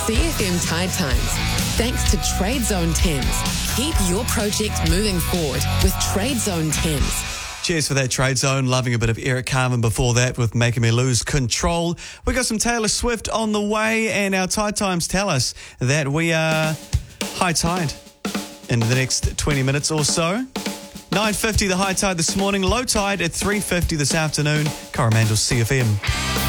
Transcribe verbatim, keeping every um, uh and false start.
C F M Tide Times. Thanks to Trade Zone Thames. Keep your project moving forward with Trade Zone Thames. Cheers for that, Trade Zone. Loving a bit of Eric Carmen before that with Making Me Lose Control. We got some Taylor Swift on the way, and our Tide Times tell us that we are high tide in the next twenty minutes or so. nine fifty the high tide this morning, low tide at three fifty this afternoon. Coromandel C F M.